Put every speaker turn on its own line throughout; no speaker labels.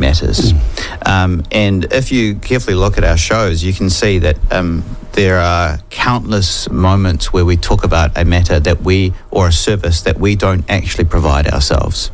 matters. And if you carefully look at our shows, you can see that there are countless moments where we talk about a matter or a service that we don't actually provide ourselves.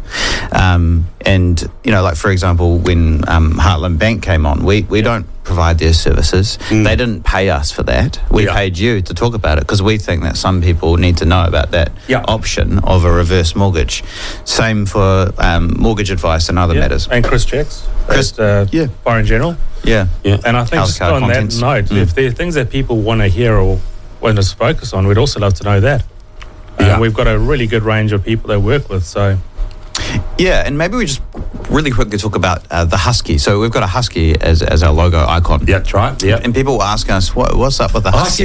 And, like for example, when Heartland Bank came on, we don't provide their services. They didn't pay us for that. We paid you to talk about it because we think that some people need to know about that option of a reverse mortgage. Same for mortgage advice and other matters.
And Chris checks. Fire in general.
Yeah.
And I think just on that note, if there are things that people want to hear or want us to focus on, we'd also love to know that. We've got a really good range of people they work with, so...
Yeah, and maybe we just really quickly talk about the Husky. So we've got a Husky as our logo icon.
Yeah, that's right. Yeah.
And people were asking us, what's up with the Husky?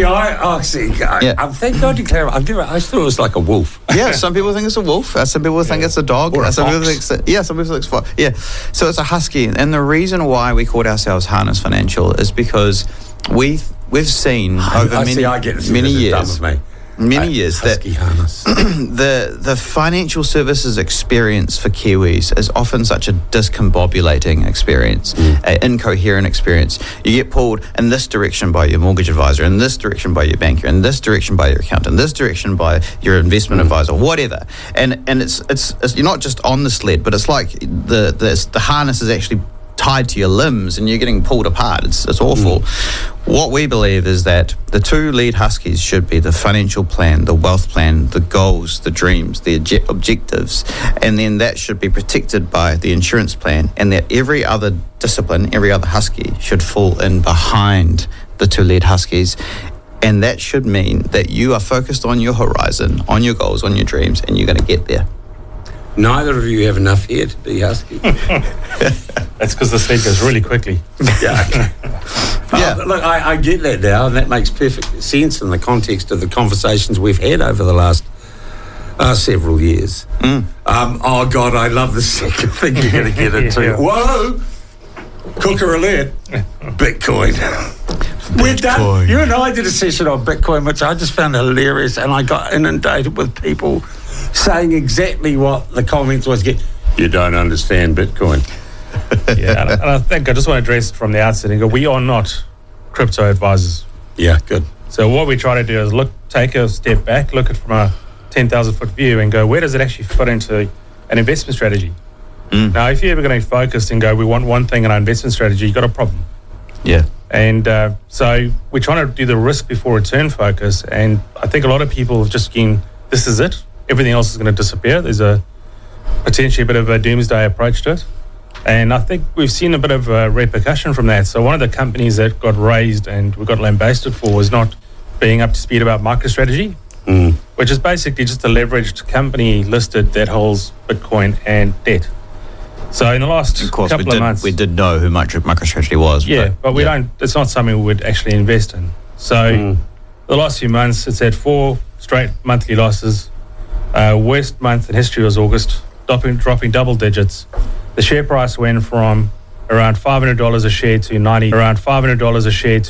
Thank God you clarify. I thought it was like a wolf.
Yeah, some people think it's a wolf. Some people think it's a dog.
Or a
some
fox.
People think some people think it's fox. Yeah, so it's a Husky. And the reason why we called ourselves Harness Financial is because we've seen over many years... Many years that the financial services experience for Kiwis is often such a discombobulating experience, an incoherent experience. You get pulled in this direction by your mortgage advisor, in this direction by your banker, in this direction by your accountant, in this direction by your investment advisor, whatever. And it's you're not just on the sled, but it's like the harness is actually tied to your limbs and you're getting pulled apart. It's awful. What we believe is that the two lead Huskies should be the financial plan, the wealth plan, the goals, the dreams, the objectives, and then that should be protected by the insurance plan, and that every other discipline, every other Husky should fall in behind the two lead Huskies. And that should mean that you are focused on your horizon, on your goals, on your dreams, and you're going to get there.
Neither of you have enough hair to be Husky.
That's because the sled goes really quickly.
Look, I get that now, and that makes perfect sense in the context of the conversations we've had over the last several years. Oh, God, I love the second thing you're going to get into. Whoa! Cooker alert. Bitcoin. We're done. You and I did a session on Bitcoin, which I just found hilarious, and I got inundated with people saying exactly what the comments was. You don't understand Bitcoin.
And I think I just want to address it from the outset and go, we are not crypto advisors.
Yeah, good.
So what we try to do is take a step back, look at it from a 10,000-foot view and go, where does it actually fit into an investment strategy? Now, if you're ever going to focus and go, we want one thing in our investment strategy, you've got a problem.
Yeah.
And so we're trying to do the risk before return focus, and I think a lot of people have just been, this is it. Everything else is going to disappear. There's potentially a bit of a doomsday approach to it. And I think we've seen a bit of a repercussion from that. So one of the companies that got raised and we got lambasted for was not being up to speed about MicroStrategy, which is basically just a leveraged company listed that holds Bitcoin and debt. So in the last couple of months...
we did know who MicroStrategy was.
But we don't... It's not something we would actually invest in. So the last few months, it's had 4 straight monthly losses. Worst month in history was August, dropping double digits. The share price went from around $500 a share to $93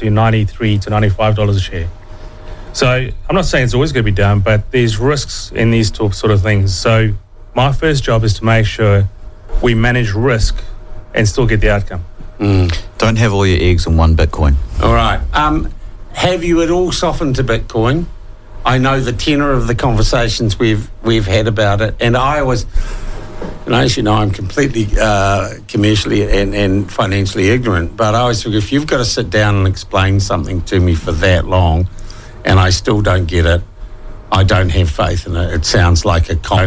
to $95 a share. So I'm not saying it's always going to be down, but there's risks in these sort of things. So my first job is to make sure we manage risk and still get the outcome.
Don't have all your eggs in one Bitcoin.
All right. Have you at all softened to Bitcoin? I know the tenor of the conversations we've had about it, and I was, as you know, I'm completely commercially and financially ignorant, but I always think if you've got to sit down and explain something to me for that long and I still don't get it, I don't have faith in it. It sounds like a con.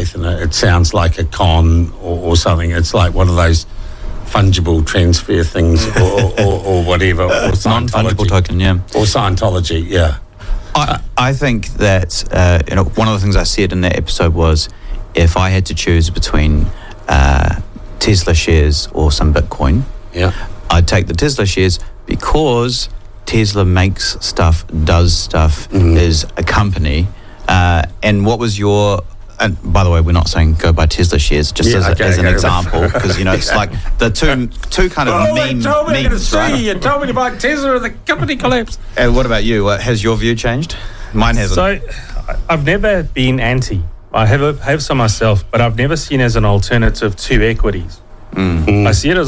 Or something. It's like one of those fungible transfer things or whatever. Or
non-fungible token,
Or Scientology,
I think that one of the things I said in that episode was, if I had to choose between Tesla shares or some Bitcoin, I'd take the Tesla shares because Tesla makes stuff, does stuff, is a company. And what was your... And by the way, we're not saying go buy Tesla shares, just as an example, because it's like the two kind of memes, right?
You told me to buy Tesla and the company collapsed.
And what about you? Has your view changed? Mine hasn't.
So I've never been anti. I have some myself, but I've never seen it as an alternative to equities. I see it as